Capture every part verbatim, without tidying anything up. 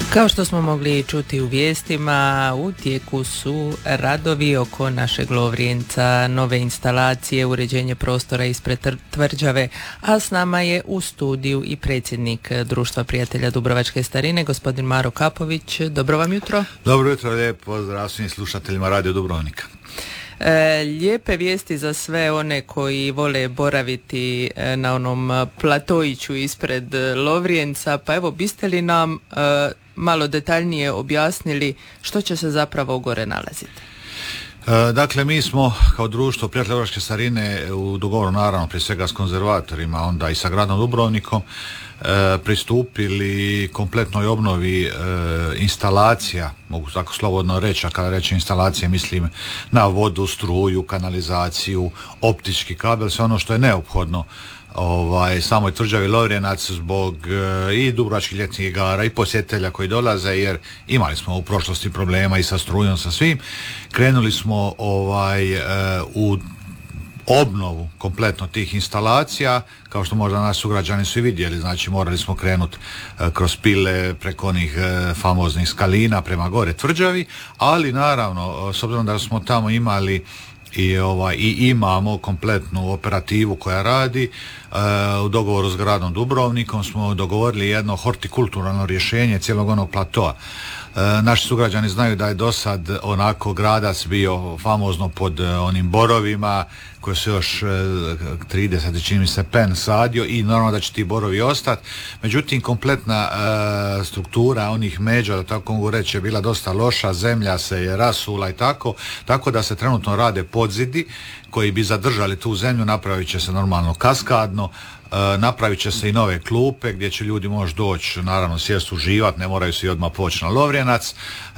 Kao što smo mogli čuti u vijestima, u tijeku su radovi oko našeg Lovrijenca, nove instalacije, uređenje prostora ispred tvrđave, a s nama je u studiju i predsjednik Društva prijatelja Dubrovačke starine, gospodin Maro Kapović. Dobro vam jutro. Dobro jutro, lijep pozdrav svim slušateljima Radio Dubrovnika. E, lijepe vijesti za sve one koji vole boraviti e, na onom platoiću ispred Lovrijenca, pa evo, biste li nam e, malo detaljnije objasnili što će se zapravo gore nalaziti? E, dakle, mi smo kao Društvo prijatelja Dubrovačke starine u dogovoru, naravno, prije svega s konzervatorima, onda i sa gradom Dubrovnikom, E, pristupili kompletnoj obnovi e, instalacija, mogu tako slobodno reći, a kada reći instalacije mislim na vodu, struju, kanalizaciju, optički kabel, sve ono što je neophodno ovaj, samoj tvrđavi Lovrijenac zbog e, i dubrovačkih ljetnih igara i posjetitelja koji dolaze, jer imali smo u prošlosti problema i sa strujom, sa svim. Krenuli smo ovaj, e, u obnovu kompletno tih instalacija, kao što možda naši sugrađani su i vidjeli, znači morali smo krenuti e, kroz pile preko onih e, famoznih skalina prema gore tvrđavi, ali naravno, s obzirom da smo tamo imali i, ovaj, i imamo kompletnu operativu koja radi, e, u dogovoru s gradom Dubrovnikom smo dogovorili jedno hortikulturalno rješenje cijelog onog platoa. E, naši sugrađani znaju da je do sad onako gradac bio famozno pod e, onim borovima koje su još e, trideset, čini mi se, pen sadio, i normalno da će ti borovi ostati. Međutim, kompletna e, struktura onih međa, da tako mogu reći, je bila dosta loša, zemlja se je rasula i tako, tako da se trenutno rade podzidi koji bi zadržali tu zemlju, napravit će se normalno kaskadno, e, napravit će se i nove klupe gdje će ljudi moći doći, naravno sjest uživat, ne moraju si odmah poći na Lovrijenac.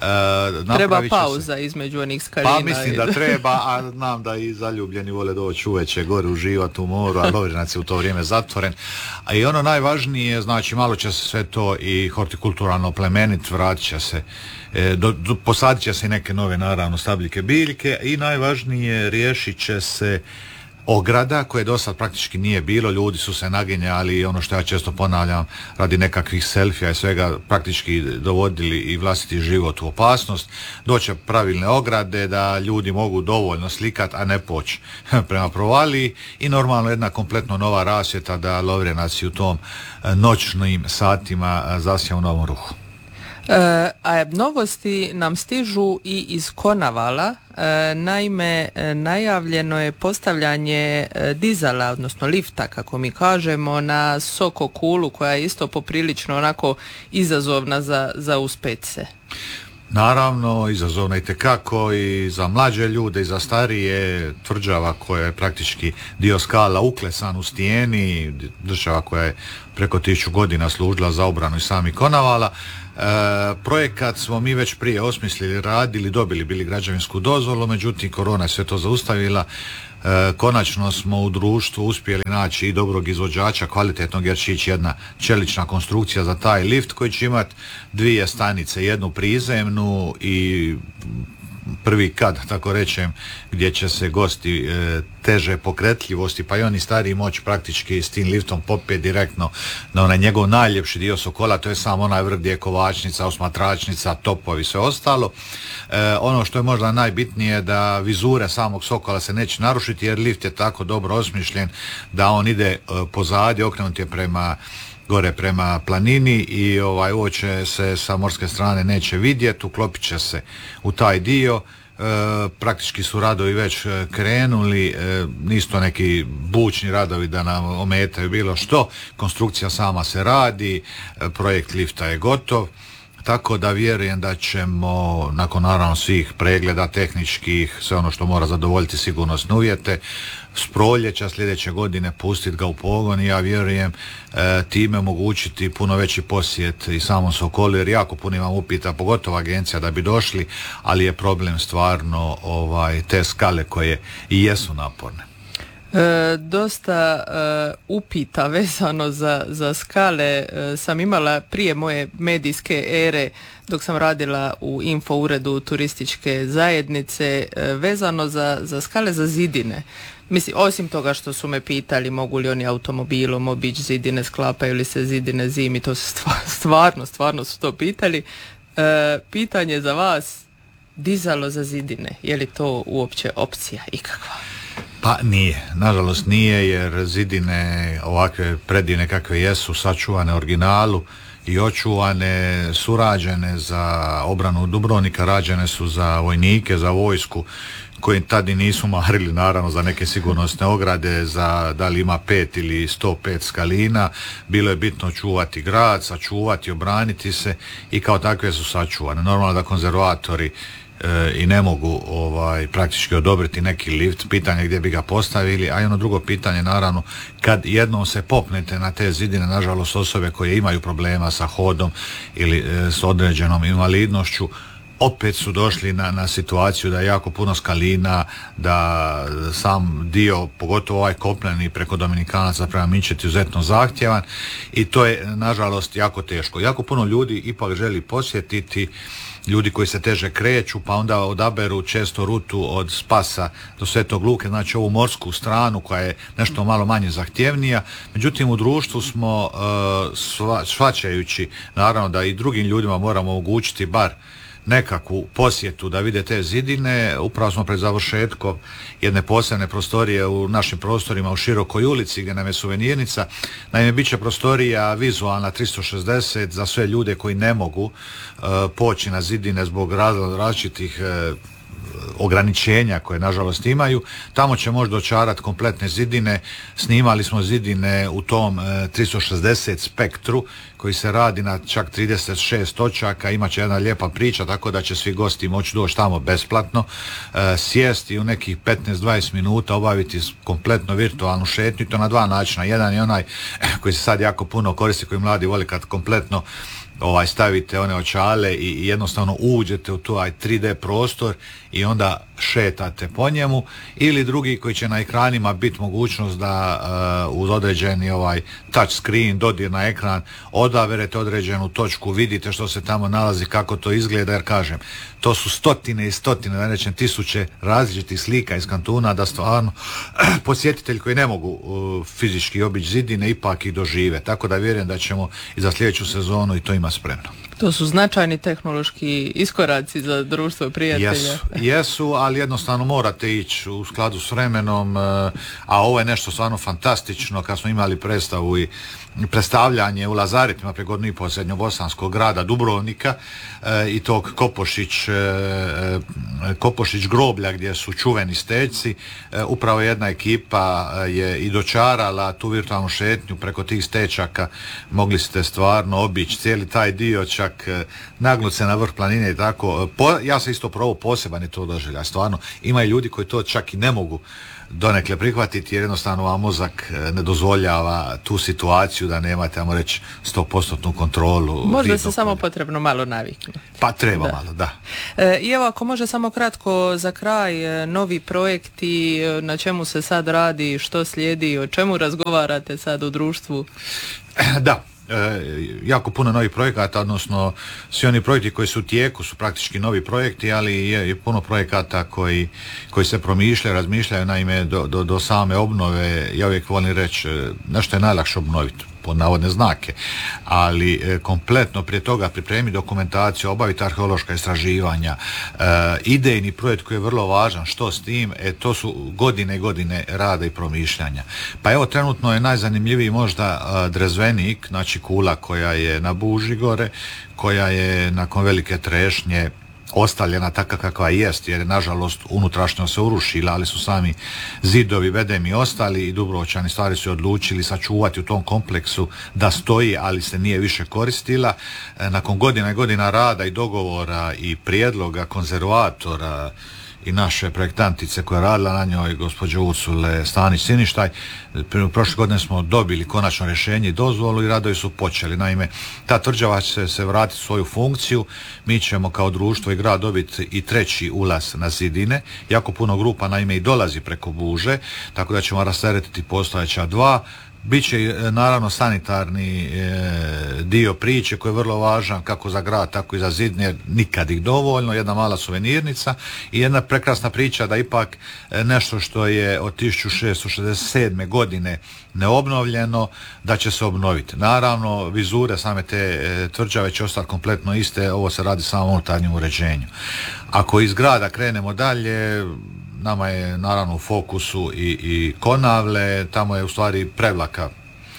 E, treba pauza se između onih skalina. Pa mislim da treba, a znam da i zaljubljeni vole doći uveče gore uživati u moru, a Lovrijenac je u to vrijeme zatvoren. A i ono najvažnije, znači malo će se sve to i hortikulturalno plemenit, vratit će se, e, do, do, posadit će se i neke nove, naravno, stabljike, biljke, i najvažnije, riješit će se ograda koje do sad praktički nije bilo, ljudi su se naginjali i ono što ja često ponavljam, radi nekakvih selfija i svega, praktički dovodili i vlastiti život u opasnost. Doće pravilne ograde da ljudi mogu dovoljno slikati, a ne poći prema provaliji, i normalno jedna kompletno nova rasvjeta da Lovrijenac u tom noćnim satima zasija u novom ruhu. E, a novosti nam stižu i iz Konavala. E, naime, najavljeno je postavljanje dizala, odnosno lifta, kako mi kažemo, na Soko kulu, koja je isto poprilično onako izazovna za, za uspet se. Naravno, izazovno itekako i za mlađe ljude i za starije. Tvrđava koja je praktički dio skala uklesan u stijeni, država koja je preko tisuću godina služila za obranu i sami Konavala. E, projekat smo mi već prije osmislili, radili, dobili bili građevinsku dozvolu, međutim korona je sve to zaustavila. E, konačno smo u društvu uspjeli naći i dobrog izvođača, kvalitetnog, jer će ići jedna čelična konstrukcija za taj lift koji će imati dvije stanice, jednu prizemnu i prvi kad, tako rečem, gdje će se gosti e, teže pokretljivosti, pa i oni stariji moći praktički s tim liftom popet direktno na onaj njegov najljepši dio Sokola, to je samo onaj vrh gdje je kovačnica, osmatračnica, topovi, sve ostalo. E, ono što je možda najbitnije, da vizure samog Sokola se neće narušiti, jer lift je tako dobro osmišljen da on ide e, pozadje, okrenut je prema gore prema planini, i ovaj uoče se sa morske strane neće vidjeti, uklopit će se u taj dio. E, praktički su radovi već krenuli, e, nisu to neki bučni radovi da nam ometaju bilo što, konstrukcija sama se radi, e, projekt lifta je gotov, tako da vjerujem da ćemo nakon naravno svih pregleda tehničkih, sve ono što mora zadovoljiti sigurnosne uvjete, s proljeća sljedeće godine pustiti ga u pogon, i ja vjerujem e, time omogućiti puno veći posjet i samom Sokolu, jer jako puno imam upita, pogotovo agencija, da bi došli, ali je problem stvarno ovaj, te skale koje i jesu naporne. E, dosta e, upita vezano za, za skale e, sam imala prije moje medijske ere dok sam radila u info uredu turističke zajednice e, vezano za, za skale za zidine. Mislim, osim toga što su me pitali mogu li oni automobilom obići zidine, sklapaju li se zidine zimi, to su stvarno, stvarno su to pitali. E, pitanje za vas, dizalo za zidine, je li to uopće opcija ikakva? Pa nije, nažalost nije, jer zidine ovakve predivne kakve jesu, sačuvane originalu i očuvane, su rađene za obranu Dubrovnika, rađene su za vojnike, za vojsku, koji tad i nisu marili naravno za neke sigurnosne ograde, za da li ima pet ili sto pet skalina. Bilo je bitno čuvati grad, sačuvati, obraniti se i kao takve su sačuvane. Normalno da konzervatori e, i ne mogu ovaj, praktički odobriti neki lift, pitanje gdje bi ga postavili, a i ono drugo pitanje naravno, kad jednom se popnete na te zidine, nažalost osobe koje imaju problema sa hodom ili e, s određenom invalidnošću, opet su došli na, na situaciju da je jako puno skalina, da sam dio, pogotovo ovaj kopneni preko Dominikanaca prema Minčeti, izuzetno zahtjevan i to je nažalost jako teško. Jako puno ljudi ipak želi posjetiti, ljudi koji se teže kreću, pa onda odaberu često rutu od Spasa do Svetog Luke, znači ovu morsku stranu koja je nešto malo manje zahtjevnija. Međutim, u društvu smo uh, sva, shvaćajući naravno da i drugim ljudima moramo omogućiti bar nekakvu posjetu da vide te zidine. Upravo smo pred završetkom jedne posebne prostorije u našim prostorima u Širokoj ulici gdje nam je suvenirnica. Naime, bit će prostorija vizualna tristo šezdeset za sve ljude koji ne mogu uh, poći na zidine zbog različitih uh, ograničenja koje nažalost imaju. Tamo će možda dočarati kompletne zidine. Snimali smo zidine u tom e, tristo šezdeset spektru koji se radi na čak trideset šest točaka. Imaće jedna lijepa priča, tako da će svi gosti moći doći tamo besplatno, e, sjesti i u nekih petnaest do dvadeset minuta obaviti kompletno virtualnu šetnju, to na dva načina. Jedan je onaj koji se sad jako puno koristi, koji mladi voli, kad kompletno ovaj, stavite one očale i, i jednostavno uđete u taj tri D prostor i onda šetate po njemu, ili drugi koji će na ekranima biti mogućnost da uh, uz određeni ovaj touch screen, dodir na ekran, odaberete određenu točku, vidite što se tamo nalazi, kako to izgleda, jer kažem, to su stotine i stotine, da rečem tisuće različitih slika iz kantuna, da stvarno posjetitelji koji ne mogu uh, fizički obići zidine ipak ih dožive, tako da vjerujem da ćemo i za sljedeću sezonu i to ima spremno. To su značajni tehnološki iskoraci za društvo prijatelja. Jesu, jesu, ali jednostavno morate ići u skladu s vremenom, a ovo je nešto stvarno fantastično. Kad smo imali predstavu i predstavljanje u Lazaretima prije godinu i pol srednjobosanskog grada Dubrovnika e, i tog Kopošić, e, Kopošić groblja gdje su čuveni stećci, e, upravo jedna ekipa je i dočarala tu virtualnu šetnju preko tih stečaka. Mogli ste stvarno obići cijeli taj dio, čak e, nagnuti se na vrh planine i tako. Po, ja sam isto probao, poseban je to doživljaj. Stvarno, ima i ljudi koji to čak i ne mogu donekle prihvatiti, jer jednostavno vam mozak ne dozvoljava tu situaciju da nemate, ajmo reći, sto posto kontrolu. Možda se samo potrebno malo naviknuti. Pa treba da. malo, da. E, I evo, ako može samo kratko za kraj, novi projekti, na čemu se sad radi, što slijedi, o čemu razgovarate sad u društvu? Da. E, jako puno novih projekata, odnosno svi oni projekti koji su u tijeku su praktički novi projekti, ali je, je puno projekata koji, koji se promišljaju, razmišljaju. Naime, do, do, do same obnove, ja uvijek volim reći, nešto je najlakše obnoviti, pod navodne znake, ali e, kompletno prije toga pripremi dokumentaciju, obaviti arheološka istraživanja, e, idejni projekt koji je vrlo važan, što s tim, e, to su godine i godine rada i promišljanja. Pa evo, trenutno je najzanimljiviji možda e, Drezvenik, znači kula koja je na Buži gore, koja je nakon velike trešnje ostavljena taka kakva jest, jer je nažalost unutrašnjo se urušila, ali su sami zidovi bedemi ostali i Dubrovčani stvari su odlučili sačuvati u tom kompleksu da stoji, ali se nije više koristila. Nakon godina i godina rada i dogovora i prijedloga konzervatora i naše projektantice koja je radila na njoj, gospođe Ursule Stanić-Siništaj. Prošle godine smo dobili konačno rješenje i dozvolu i radovi su počeli. Naime, ta tvrđava će se vratiti u svoju funkciju, mi ćemo kao društvo i grad dobiti i treći ulaz na zidine. Jako puno grupa naime i dolazi preko Buže, tako da ćemo rasteretiti postojeća dva. Biće naravno sanitarni e, dio priče koji je vrlo važan kako za grad, tako i za zidine, jer nikad ih dovoljno, jedna mala suvenirnica i jedna prekrasna priča da ipak nešto što je od tisuću šesto šezdeset sedme godine neobnovljeno, da će se obnoviti. Naravno, vizure same te e, tvrđave će ostati kompletno iste, ovo se radi samo o unutarnjem uređenju. Ako iz grada krenemo dalje, nama je naravno u fokusu i, i Konavle, tamo je u stvari Prevlaka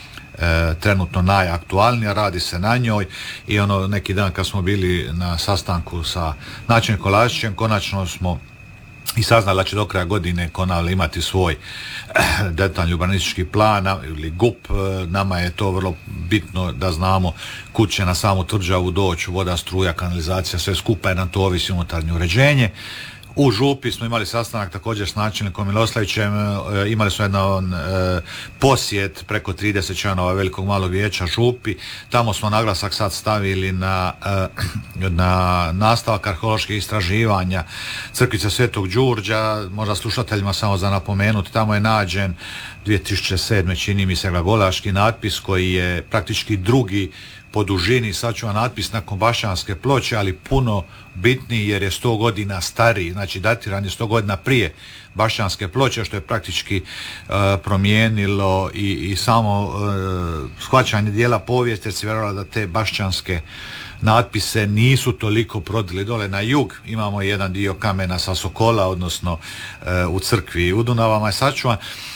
e, trenutno najaktualnija, radi se na njoj i ono neki dan kad smo bili na sastanku sa načelnikom Kolašićem, konačno smo i saznali da će do kraja godine Konavle imati svoj detaljni urbanistički plan ili G U P. Nama je to vrlo bitno da znamo kud će na samu tvrđavu doći voda, struja, kanalizacija, sve skupa, jer nam to ovisi unutarnje uređenje. U Župi smo imali sastanak također s načelnikom Miloslavićem, imali smo jedan e, posjet preko trideset članova velikog malog vijeća Župi, tamo smo naglasak sad stavili na, e, na nastavak arheoloških istraživanja crkvice Svetog Đurđa, možda slušateljima samo za napomenuti, tamo je nađen dvije tisuće sedme čini mi se glagolaški natpis koji je praktički drugi po dužini sačuvan natpis nakon Bašćanske ploče, ali puno bitniji jer je sto godina stariji, znači datiran je sto godina prije Bašćanske ploče, što je praktički uh, promijenilo i, i samo uh, shvaćanje dijela povijesti, jer se vjerovalo da te bašćanske natpise nisu toliko prodili dole na jug. Imamo jedan dio kamena sa Sokola, odnosno uh, u crkvi u Dunavama je sačuvan.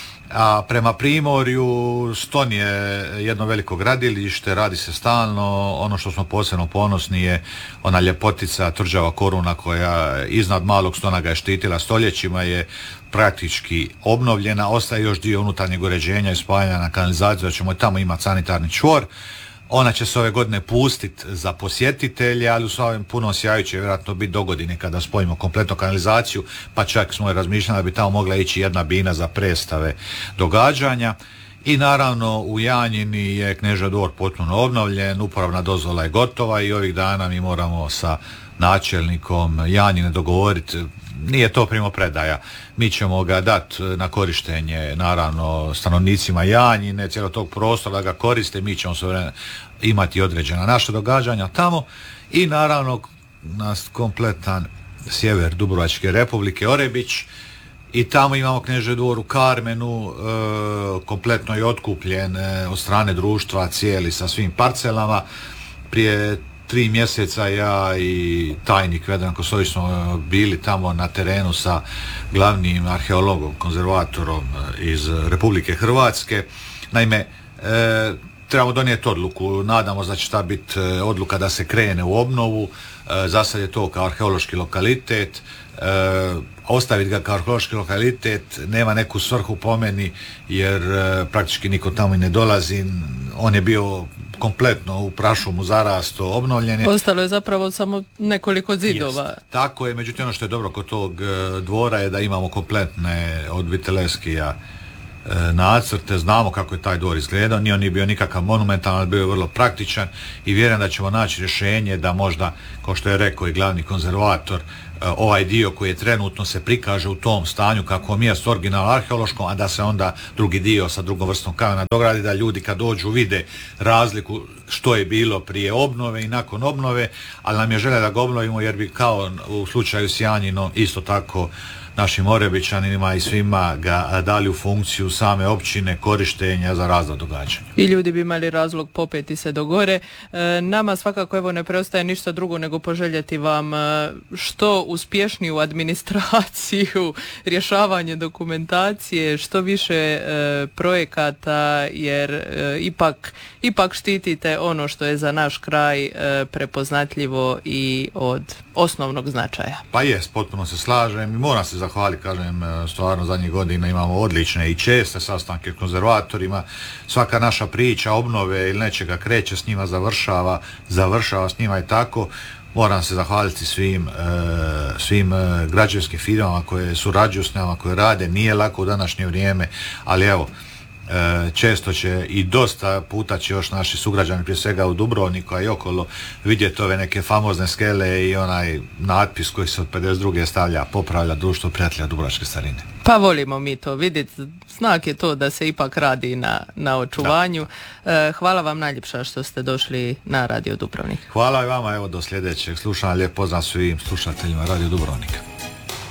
A prema Primorju Ston je jedno veliko gradilište, radi se stalno. Ono što smo posebno ponosni je ona ljepotica tvrđava Koruna koja iznad malog Stona ga je štitila stoljećima, je praktički obnovljena. Ostaje još dio unutarnjeg uređenja i spajanja na kanalizaciju, da ćemo tamo imati sanitarni čvor. Ona će se ove godine pustiti za posjetitelje, ali u svojem punom sjaju će vjerojatno biti dogodine kada spojimo kompletnu kanalizaciju, pa čak smo je razmišljali da bi tamo mogla ići jedna bina za predstave događanja. I naravno u Janjini je Knežev dvor potpuno obnovljen, uporabna dozvola je gotova i ovih dana mi moramo sa načelnikom Janjine dogovoriti, nije to primopredaja, mi ćemo ga dati na korištenje naravno stanovnicima Janjine, cijelog tog prostora da ga koriste, mi ćemo se imati određena naša događanja tamo i naravno nas kompletan sjever Dubrovačke Republike, Orebić, i tamo imamo Knežev dvor u Karmenu, e, kompletno je otkupljen e, od strane društva cijeli sa svim parcelama. Prije tri mjeseca ja i tajnik Vedran Kosović smo bili tamo na terenu sa glavnim arheologom, konzervatorom iz Republike Hrvatske. Naime, e, trebamo donijeti odluku, nadamo se da će ta biti odluka da se krene u obnovu. E, za sad je to kao arheološki lokalitet, e, ostaviti ga kao arheološki lokalitet nema neku svrhu po meni, jer e, praktički niko tamo i ne dolazi. On je bio kompletno u prašumu zarasto, obnovljen je. Ostalo je zapravo samo nekoliko zidova. Jest. Tako je, međutim ono što je dobro kod tog e, dvora je da imamo kompletne od Viteleskija e, nacrte, znamo kako je taj dvor izgledao, nije on nije bio nikakav monumentalan, ali bio je vrlo praktičan i vjerujem da ćemo naći rješenje da možda, kao što je rekao i glavni konzervator, ovaj dio koji je trenutno se prikaže u tom stanju kako mjesto originalno arheološkom, a da se onda drugi dio sa drugom vrstom kamena dogradi, da ljudi kad dođu vide razliku što je bilo prije obnove i nakon obnove, ali nam je želja da ga obnovimo jer bi kao u slučaju s Janjinom isto tako našim Orebićanima i svima ga dali u funkciju same općine korištenja za razna događanja. I ljudi bi imali razlog popeti se do gore. E, nama svakako evo ne preostaje ništa drugo nego poželjeti vam što uspješniju administraciju, rješavanje dokumentacije, što više e, projekata, jer e, ipak, ipak štitite ono što je za naš kraj e, prepoznatljivo i od osnovnog značaja. Pa jest, potpuno se slažem i moram se zahvaliti, kažem, stvarno zadnjih godina imamo odlične i česte sastanke s konzervatorima, svaka naša priča obnove ili nečega kreće s njima, završava, završava s njima i tako. moram se zahvaliti svim, e, svim e, građevinskim firmama koje surađuju s nama, koje rade. Nije lako u današnje vrijeme, ali evo, e, često će i dosta puta će još naši sugrađani, prije svega u Dubrovniku, a i okolo, vidjeti ove neke famozne skele i onaj natpis koji se od pedeset druge stavlja: popravlja Društvo prijatelja dubrovačke starine. Pa volimo mi to vidjeti, znak je to da se ipak radi na, na očuvanju. E, hvala vam najljepša što ste došli na Radio Dubrovnik. Hvala i vama, evo do sljedećeg slušanja, lijep pozdrav svim slušateljima Radio Dubrovnika.